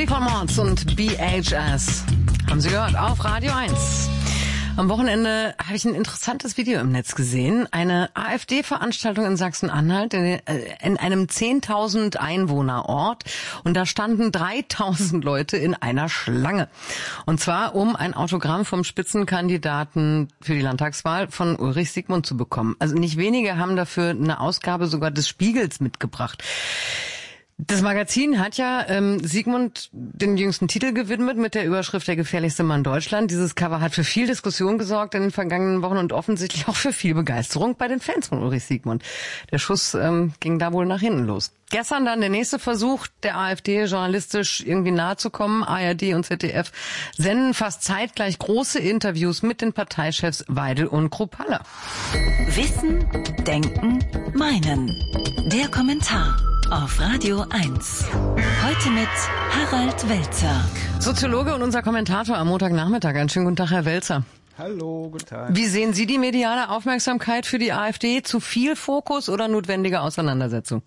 Sleaford Mods und BHS. Haben Sie gehört? Auf Radio 1. Am Wochenende habe ich ein interessantes Video im Netz gesehen. Eine AfD-Veranstaltung in Sachsen-Anhalt in einem 10.000 Einwohnerort. Und da standen 3.000 Leute in einer Schlange. Und zwar, um ein Autogramm vom Spitzenkandidaten für die Landtagswahl von Ulrich Siegmund zu bekommen. Also nicht wenige haben dafür eine Ausgabe sogar des Spiegels mitgebracht. Das Magazin hat ja Siegmund den jüngsten Titel gewidmet mit der Überschrift "Der gefährlichste Mann Deutschland". Dieses Cover hat für viel Diskussion gesorgt in den vergangenen Wochen und offensichtlich auch für viel Begeisterung bei den Fans von Ulrich Siegmund. Der Schuss ging da wohl nach hinten los. Gestern dann der nächste Versuch, der AfD journalistisch irgendwie nahe zu kommen. ARD und ZDF senden fast zeitgleich große Interviews mit den Parteichefs Weidel und Kruppalla. Wissen, Denken, Meinen. Der Kommentar auf Radio 1. Heute mit Harald Welzer. Soziologe und unser Kommentator am Montagnachmittag. Einen schönen guten Tag, Herr Welzer. Hallo, guten Tag. Wie sehen Sie die mediale Aufmerksamkeit für die AfD? Zu viel Fokus oder notwendige Auseinandersetzung?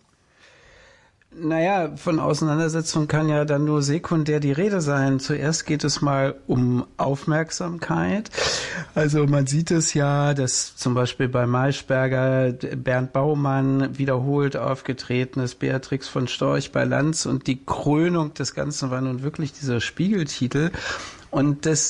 Naja, von Auseinandersetzung kann ja dann nur sekundär die Rede sein. Zuerst geht es mal um Aufmerksamkeit. Also man sieht es ja, dass zum Beispiel bei Maischberger Bernd Baumann wiederholt aufgetreten ist, Beatrix von Storch bei Lanz, und die Krönung des Ganzen war nun wirklich dieser Spiegeltitel. Und das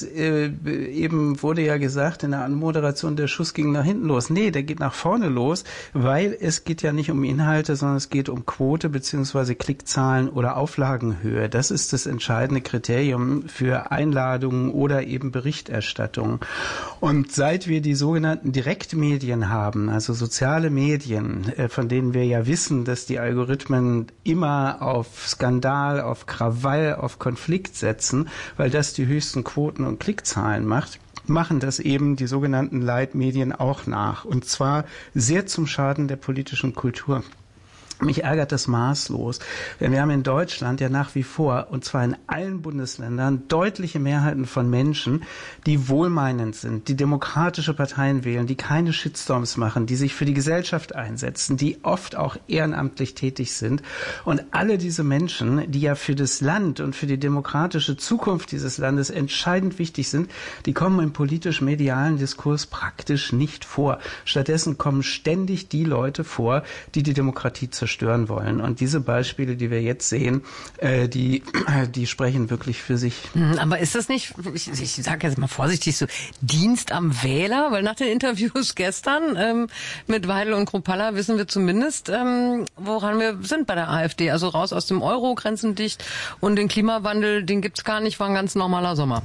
eben wurde ja gesagt in der Anmoderation, der Schuss ging nach hinten los. Nee, der geht nach vorne los, weil es geht ja nicht um Inhalte, sondern es geht um Quote bzw. Klickzahlen oder Auflagenhöhe. Das ist das entscheidende Kriterium für Einladungen oder eben Berichterstattung. Und seit wir die sogenannten Direktmedien haben, also soziale Medien, von denen wir ja wissen, dass die Algorithmen immer auf Skandal, auf Krawall, auf Konflikt setzen, weil das die höchsten Quoten und Klickzahlen machen das eben die sogenannten Leitmedien auch nach. Und zwar sehr zum Schaden der politischen Kultur. Mich ärgert das maßlos, denn wir haben in Deutschland ja nach wie vor, und zwar in allen Bundesländern, deutliche Mehrheiten von Menschen, die wohlmeinend sind, die demokratische Parteien wählen, die keine Shitstorms machen, die sich für die Gesellschaft einsetzen, die oft auch ehrenamtlich tätig sind. Und alle diese Menschen, die ja für das Land und für die demokratische Zukunft dieses Landes entscheidend wichtig sind, die kommen im politisch-medialen Diskurs praktisch nicht vor. Stattdessen kommen ständig die Leute vor, die die Demokratie zerstören wollen. Und diese Beispiele, die wir jetzt sehen, die sprechen wirklich für sich. Aber ist das nicht, ich sage jetzt mal vorsichtig so, Dienst am Wähler? Weil nach den Interviews gestern mit Weidel und Kruppalla wissen wir zumindest, woran wir sind bei der AfD. Also raus aus dem Euro, Grenzen dicht, und den Klimawandel, den gibt's gar nicht, war ein ganz normaler Sommer.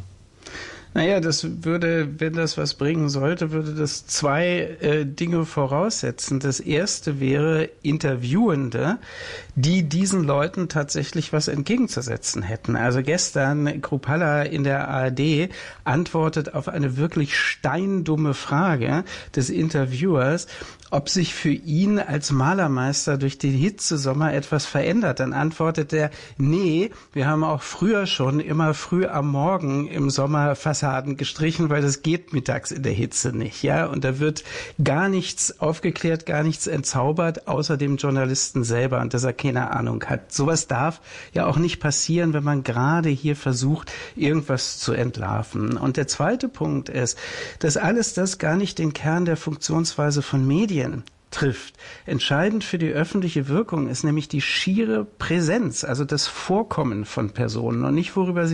Naja, das würde, wenn das was bringen sollte, würde das zwei Dinge voraussetzen. Das erste wäre Interviewende, die diesen Leuten tatsächlich was entgegenzusetzen hätten. Also gestern Kruppalla in der ARD antwortet auf eine wirklich steindumme Frage des Interviewers, ob sich für ihn als Malermeister durch den Hitzesommer etwas verändert. Dann antwortet er, nee, wir haben auch früher schon immer früh am Morgen im Sommer Fassaden gestrichen, weil das geht mittags in der Hitze nicht, ja. Und da wird gar nichts aufgeklärt, gar nichts entzaubert, außer dem Journalisten selber, und dass er keine Ahnung hat. Sowas darf ja auch nicht passieren, wenn man gerade hier versucht, irgendwas zu entlarven. Und der zweite Punkt ist, dass alles das gar nicht den Kern der Funktionsweise von Medien trifft. Entscheidend für die öffentliche Wirkung ist nämlich die schiere Präsenz, also das Vorkommen von Personen und nicht, worüber sie